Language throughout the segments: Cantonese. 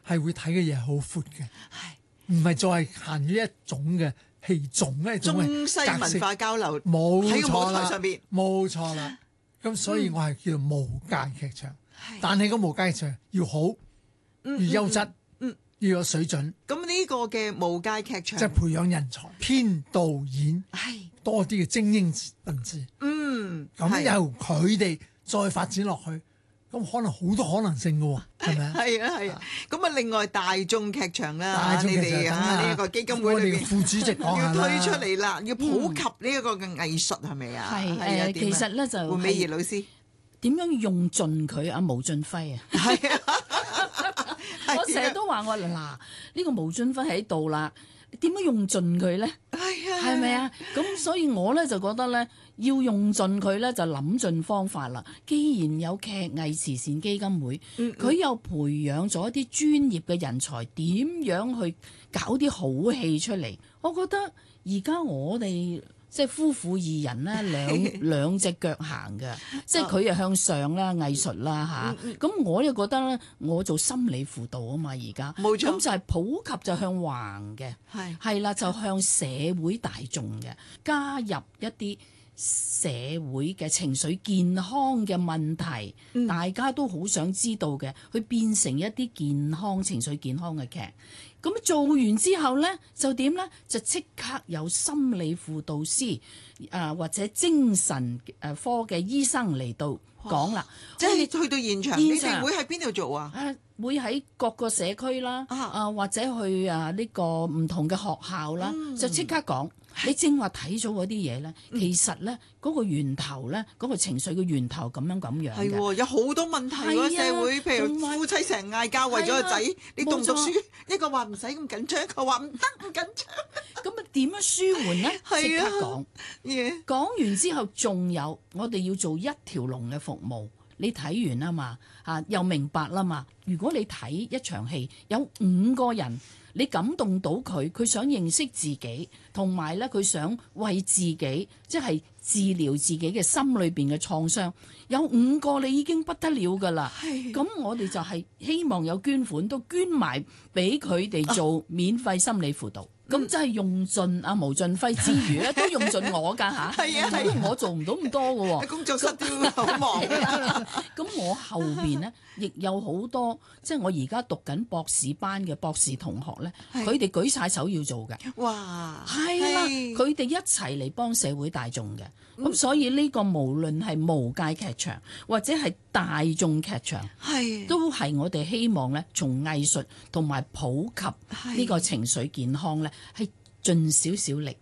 係會睇嘅嘢好闊嘅，唔係再係限於一種嘅戲種一種中西文化交流冇喺個舞台錯啦， 上邊， 冇錯啦。咁所以我係叫做無界劇場，但係個無界劇場要好，要優質，要有水準。 咁呢個嘅無界劇場， 即係培養人才、編導演，多啲嘅精英分子。咁由佢哋再發展落去，咁可能好多可能性嘅喎，係咪啊？ 係啊。咁啊，另外大眾劇場啦，你大眾劇場哋呢一個基金會我裏邊哋副主席講下要啦推出嚟啦，要普及呢一個嘅藝術係咪啊？ 係其實咧就換美儀老師點樣用盡佢啊？毛俊輝啊， 係啊， 我成日都話我嗱呢個毛俊輝喺度啦，點樣用盡佢咧？係咪啊？咁所以我咧就覺得咧，要用盡佢咧就諗盡方法啦。既然有劇藝慈善基金會，佢又培養咗一啲專業嘅人才，點樣去搞啲好戲出嚟？我覺得而家我哋即係夫婦二人咧，兩隻腳行嘅，即係佢又向上啦，藝術啦嚇。咁我又覺得咧，我做心理輔導啊嘛，而家冇錯， 咁就係普及就向橫嘅，係啦，就向社會大眾嘅，加入一啲社會嘅情緒健康嘅問題，大家都好想知道嘅，去變成一啲健康情緒健康嘅劇。咁做完之後呢，就點呢？就即刻有心理輔導師或者精神科嘅醫生嚟到講啦。 即係去到現場，你哋會喺邊度做啊？ 會喺各個社區啦，或者去呢個唔同嘅學校啦，就即刻講。你正話睇咗嗰啲嘢咧，其實咧嗰個源頭咧，嗰個情緒嘅源頭咁樣嘅。 係喎，有好多問題喎社會，譬如夫妻成日嗌交，為咗個仔，你讀唔讀書？一個話唔使咁緊張，一個話唔得咁緊張。 咁啊點樣舒緩咧？即刻講。講完之後，仲有我哋要做一條龍嘅服務。你睇完啊嘛，又明白啦嘛。如果你睇一場戲，有5個人。你感動到佢想認識自己，同埋咧佢想為自己即係治療自己嘅心裏邊嘅創傷。有5個你已經不得了㗎啦。咁我哋就係希望有捐款都捐埋俾佢哋做免費心理輔導。咁真係用盡阿毛俊輝之餘咧，都用盡我㗎嚇。因為我做唔到咁多嘅喎。 工作室都好忙。 咁我後邊咧亦有好多，即係我而家讀緊博士班嘅博士同學咧，佢哋舉晒手要做嘅。 哇！ 係啦，佢哋一齊嚟幫社會大眾嘅。咁所以呢個無論係無界劇場或者係大眾劇場，都係我哋希望咧，從藝術同埋普及呢個情緒健康咧，係盡少少力。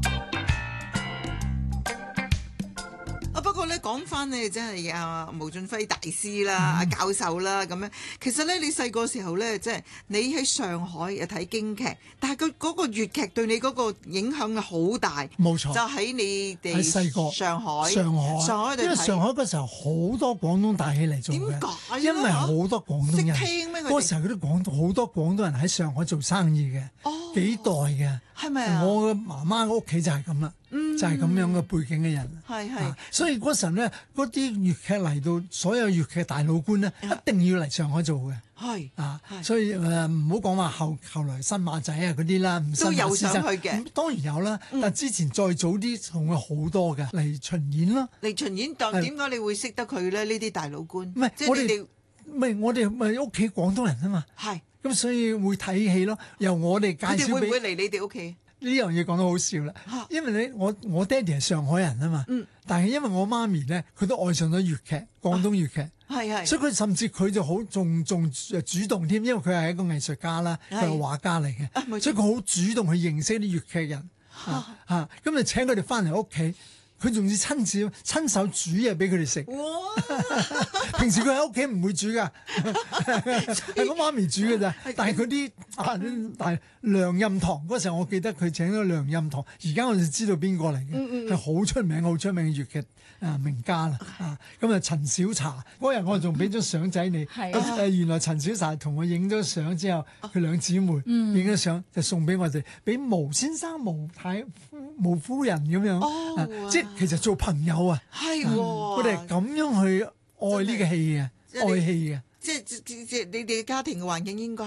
不過咧講翻咧，真係毛俊輝大師啦、教授啦咁樣。其實咧，你細個時候咧，即係你喺上海又睇京劇，但係佢嗰個粵劇對你嗰個影響係好大。 冇錯， 就喺你哋喺細個上海， 因為上海嗰時候好多廣東大戲嚟做嘅。 點解？ 因為好多廣東人識聽咩？ 嗰個時候佢都好多廣東人喺上海做生意嘅，幾代嘅。 係咪啊？ 我嘅媽媽屋企就係咁啦，就係咁樣嘅背景嘅人。所以嗰陣咧，嗰啲粵劇嚟到，所有粵劇大老倌咧，一定要嚟上海做嘅。所以唔好講話後來新馬仔啊嗰啲啦，唔都有上去嘅。 當然有啦，但之前再早啲仲有好多嘅嚟巡演咯。 嚟巡演，但點解你會識得佢咧？呢啲大老倌唔係我哋咪屋企廣東人啊嘛。咁所以會睇戲咯，由我哋介紹俾。 佢哋會唔會嚟你哋屋企？ 呢樣嘢講得好笑啦，因為我爹哋係上海人啊嘛，但係因為我媽咪咧，佢都愛上咗粵劇，廣東粵劇，所以佢甚至佢就好仲主動添，因為佢係一個藝術家啦，佢係畫家嚟嘅，所以佢好主動去認識啲粵劇人，咁就請佢哋翻嚟屋企。佢仲要親手煮嘢俾佢哋食。平時佢喺屋企唔會煮噶，係我媽咪煮嘅咋。但係佢啲但係梁任堂嗰時候，我記得佢請咗梁任堂。而家我就知道邊個嚟嘅，係好出名嘅粵劇名家啦。咁啊陳小茶嗰日我仲俾咗相仔你。原來陳小茶同我影咗相之後，佢兩姊妹影咗相就送俾我哋，俾毛先生、毛夫人咁樣。即係其實做朋友啊，我哋係咁樣去愛呢個戲嘅，愛戲嘅。 即係你哋家庭嘅環境應該